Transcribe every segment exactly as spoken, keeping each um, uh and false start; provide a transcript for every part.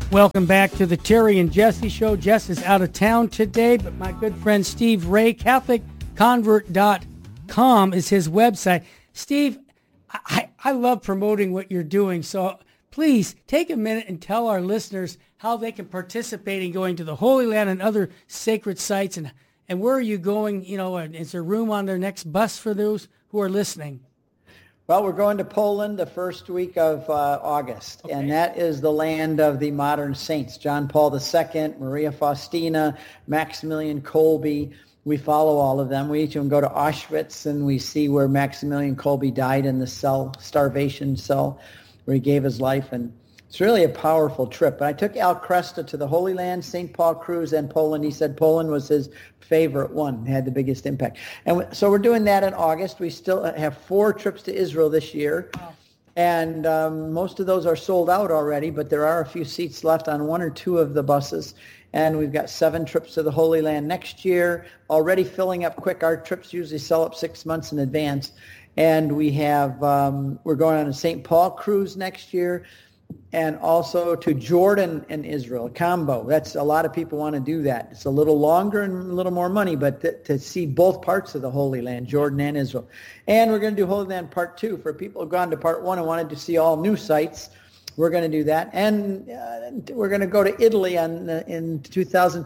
Welcome back to the Terry and Jesse Show. Jess is out of town today, but my good friend Steve Ray, Catholic Convert dot com is his website. Steve, I, I love promoting what you're doing, so please take a minute and tell our listeners how they can participate in going to the Holy Land and other sacred sites, and, and where are you going? You know, is there room on their next bus for those who are listening? Well, we're going to Poland the first week of uh, August, okay. And that is the land of the modern saints, John Paul the Second, Maria Faustina, Maximilian Kolbe. We follow all of them. We each go to Auschwitz, and we see where Maximilian Kolbe died in the cell, starvation cell, where he gave his life. And it's really a powerful trip. But I took Al Kresta to the Holy Land, Saint Paul Cruise, and Poland. He said Poland was his favorite one, had the biggest impact. And so we're doing that in August. We still have four trips to Israel this year. Wow. And um, most of those are sold out already, but there are a few seats left on one or two of the buses. And we've got seven trips to the Holy Land next year, already filling up quick. Our trips usually sell up six months in advance. And we have, um, we're going on a Saint Paul cruise next year, and also to Jordan and Israel, a combo. That's a lot of people want to do that. It's a little longer and a little more money, but th- to see both parts of the Holy Land, Jordan and Israel. And we're going to do Holy Land Part Two for people who've gone to Part One and wanted to see all new sites. We're going to do that, and uh, we're going to go to Italy on uh, in two thousand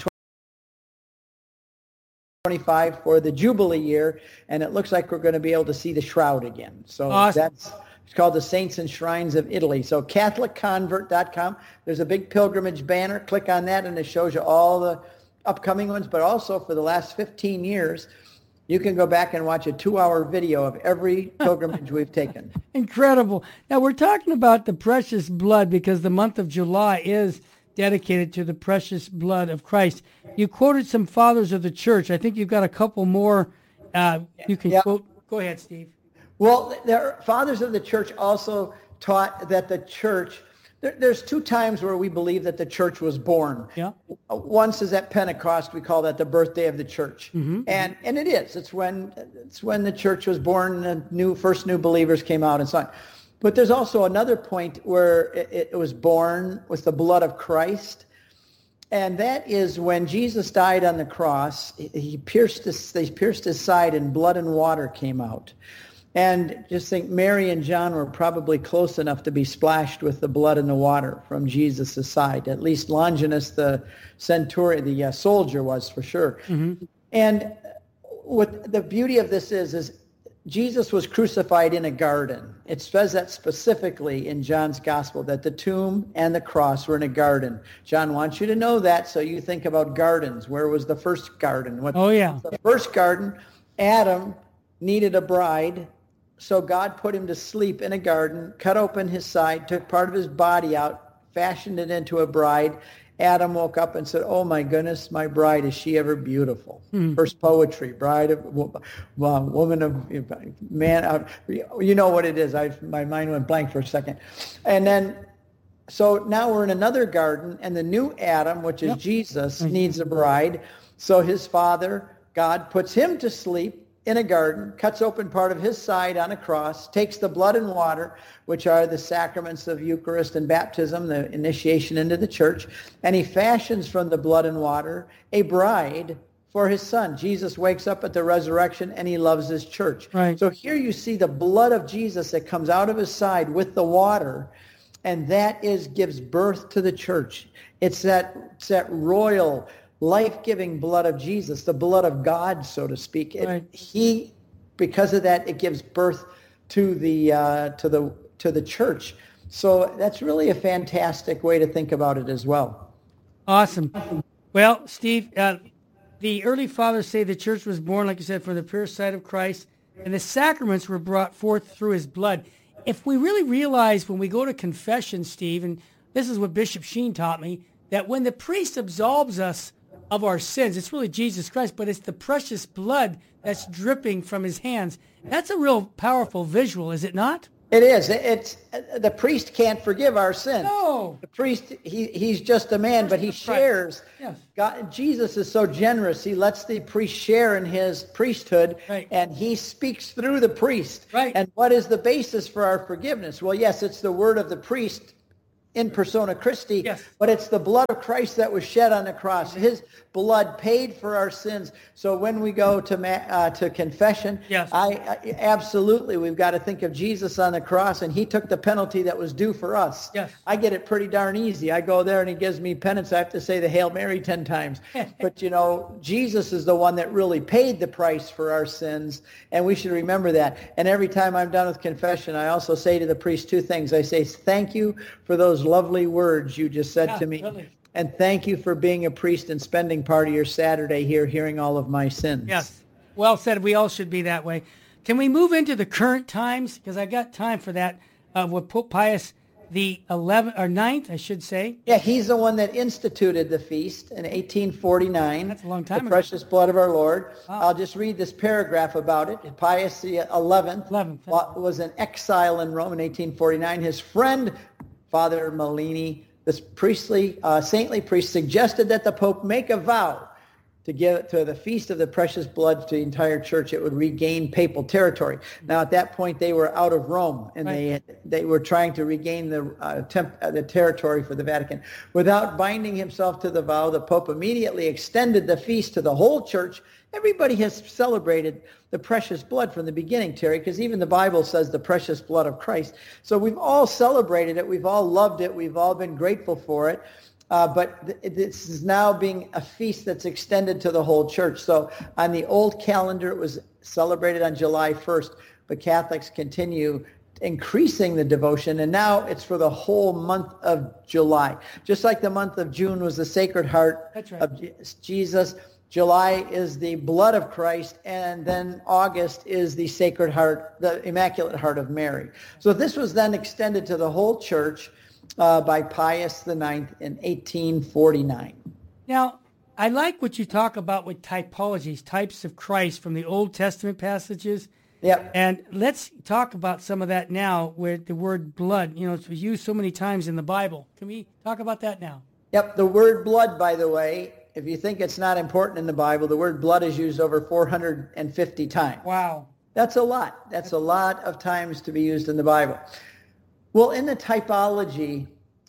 twenty-five for the Jubilee year, and it looks like we're going to be able to see the Shroud again. So awesome. That's. It's called the Saints and Shrines of Italy. So Catholic Convert dot com. There's a big pilgrimage banner. Click on that, and it shows you all the upcoming ones. But also for the last fifteen years, you can go back and watch a two-hour video of every pilgrimage we've taken. Incredible. Now, we're talking about the precious blood because the month of July is dedicated to the precious blood of Christ. You quoted some fathers of the church. I think you've got a couple more uh, you can yep. quote. Go ahead, Steve. Well, the fathers of the church also taught that the church, there, there's two times where we believe that the church was born. Yeah. Once is at Pentecost. We call that the birthday of the church. Mm-hmm. And and it is. It's when it's when the church was born, the new first new believers came out and so on. But there's also another point where it, it was born with the blood of Christ. And that is when Jesus died on the cross, he pierced his, they pierced his side and blood and water came out. And just think Mary and John were probably close enough to be splashed with the blood and the water from Jesus' side. At least Longinus, the centurion, the uh, soldier was for sure. Mm-hmm. And what the beauty of this is, is Jesus was crucified in a garden. It says that specifically in John's gospel, that the tomb and the cross were in a garden. John wants you to know that, so you think about gardens. Where was the first garden? What, oh, yeah. The first garden, Adam needed a bride. So God put him to sleep in a garden, cut open his side, took part of his body out, fashioned it into a bride. Adam woke up and said, oh, my goodness, my bride, is she ever beautiful? Mm. First poetry, bride of, well, woman of, man, uh, you know what it is. I, my mind went blank for a second. And then, so now we're in another garden, and the new Adam, which is yep. Jesus, mm-hmm. needs a bride. So his father, God, puts him to sleep in a garden, cuts open part of his side on a cross, takes the blood and water, which are the sacraments of Eucharist and baptism, the initiation into the church, and he fashions from the blood and water a bride for his son. Jesus wakes up at the resurrection, and he loves his church. Right. So here you see the blood of Jesus that comes out of his side with the water, and that is gives birth to the church. It's that, it's that royal, life-giving blood of Jesus, the blood of God, so to speak. It, right. He, because of that, it gives birth to the uh, to the to the church. So that's really a fantastic way to think about it as well. Awesome. Well, Steve, uh, the early fathers say the church was born, like you said, from the pure side of Christ, and the sacraments were brought forth through his blood. If we really realize when we go to confession, Steve, and this is what Bishop Sheen taught me, that when the priest absolves us of our sins, it's really Jesus Christ, but it's the precious blood that's dripping from his hands. That's a real powerful visual, is it not? It is. It's the priest can't forgive our sins. No. The priest, he, he's just a man, but he shares. Yes. God, Jesus is so generous. He lets the priest share in his priesthood, right. and he speaks through the priest. Right. And what is the basis for our forgiveness? Well, yes, it's the word of the priest in persona Christi, yes. but it's the blood of Christ that was shed on the cross. His blood paid for our sins. So when we go to ma- uh, to confession, yes. I, I absolutely, we've got to think of Jesus on the cross, and he took the penalty that was due for us. Yes. I get it pretty darn easy. I go there and he gives me penance. I have to say the Hail Mary ten times. But, you know, Jesus is the one that really paid the price for our sins, and we should remember that. And every time I'm done with confession, I also say to the priest two things. I say, thank you for those lovely words you just said yeah, to me. Really. And thank you for being a priest and spending part of your Saturday here hearing all of my sins. Yes. Well said. We all should be that way. Can we move into the current times? Because I got time for that. Uh, with Pope Pius the eleventh or ninth, I should say. Yeah, he's the one that instituted the feast in eighteen forty-nine. That's a long time the ago. Precious blood of our Lord. Wow. I'll just read this paragraph about it. Pius the eleventh, eleventh. was in exile in Rome in eighteen forty-nine. His friend, Father Malini, this priestly, uh, saintly priest, suggested that the Pope make a vow to give to the Feast of the Precious Blood to the entire church. It would regain papal territory. Now, at that point, they were out of Rome, and right. they they were trying to regain the uh, temp, uh, the territory for the Vatican. Without binding himself to the vow, the Pope immediately extended the feast to the whole church. Everybody has celebrated the precious blood from the beginning, Terry, because even the Bible says the precious blood of Christ. So we've all celebrated it. We've all loved it. We've all been grateful for it. Uh, but th- this is now being a feast that's extended to the whole church. So on the old calendar, it was celebrated on July first, but Catholics continue increasing the devotion, and now it's for the whole month of July. Just like the month of June was the Sacred Heart That's right. of Je- Jesus, July is the blood of Christ, and then August is the Sacred Heart, the Immaculate Heart of Mary. So this was then extended to the whole church Uh, by Pius the ninth in eighteen forty-nine. Now, I like what you talk about with typologies, types of Christ from the Old Testament passages. Yep. And let's talk about some of that now, where the word blood, you know, it's used so many times in the Bible. Can we talk about that now? Yep. The word blood, by the way, if you think it's not important in the Bible, the word blood is used over four hundred fifty times. Wow. That's a lot. That's a lot of times to be used in the Bible. Well, in the typology,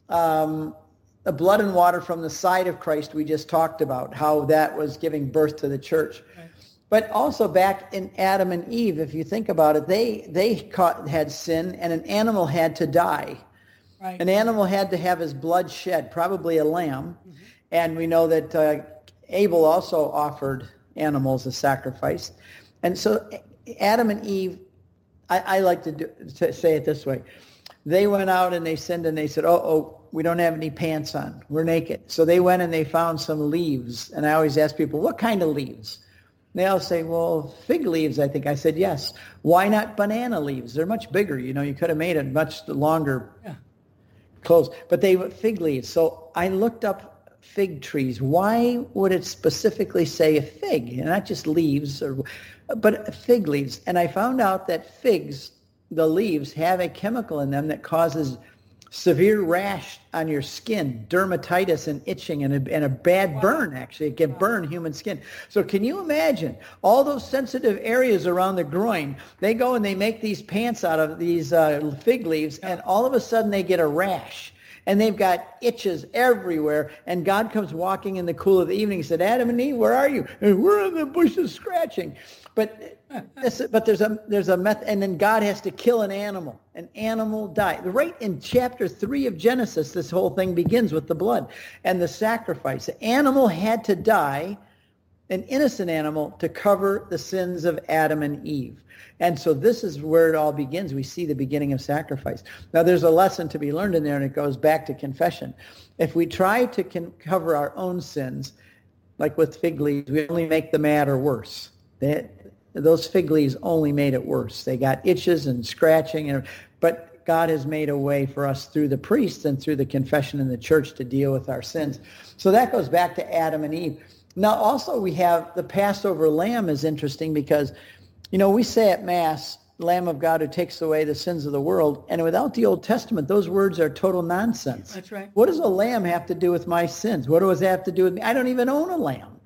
um, the blood and water from the side of Christ, we just talked about how that was giving birth to the church. Right. But also back in Adam and Eve, if you think about it, they they caught, had sin, and an animal had to die. Right. An animal had to have his blood shed, probably a lamb. Mm-hmm. And we know that uh, Abel also offered animals as sacrifice. And so Adam and Eve, I, I like to, do, to say it this way. They went out and they sinned and they said, oh, oh, we don't have any pants on. We're naked. So they went and they found some leaves. And I always ask people, what kind of leaves? And they all say, well, fig leaves, I think. I said, yes. Why not banana leaves? They're much bigger. You know, you could have made it much longer yeah. clothes. But they were fig leaves. So I looked up fig trees. Why would it specifically say a fig and not just leaves, or, but fig leaves? And I found out that figs, the leaves, have a chemical in them that causes severe rash on your skin, dermatitis and itching, and a, and a bad wow. burn, actually. It can wow. burn human skin. So can you imagine all those sensitive areas around the groin? They go and they make these pants out of these uh, fig leaves, yeah. and all of a sudden they get a rash. And they've got itches everywhere. And God comes walking in the cool of the evening. He said, Adam and Eve, where are you? And we're in the bushes scratching. But this, but there's a there's a method, and then God has to kill an animal. An animal died. Right in chapter three of Genesis, this whole thing begins with the blood and the sacrifice. The animal had to die, an innocent animal, to cover the sins of Adam and Eve. And so this is where it all begins. We see the beginning of sacrifice. Now, there's a lesson to be learned in there, and it goes back to confession. If we try to con- cover our own sins, like with fig leaves, we only make the matter worse. They, those fig leaves only made it worse. They got itches and scratching, and, but God has made a way for us through the priests and through the confession in the church to deal with our sins. So that goes back to Adam and Eve. Now, also we have the Passover lamb is interesting because, you know, we say at Mass, Lamb of God who takes away the sins of the world, and without the Old Testament, those words are total nonsense. That's right. What does a lamb have to do with my sins? What does it have to do with me? I don't even own a lamb.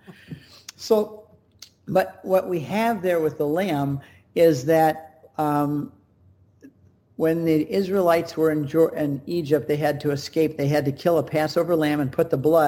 So, but what we have there with the lamb is that um, when the Israelites were in, in Egypt, they had to escape. They had to kill a Passover lamb and put the blood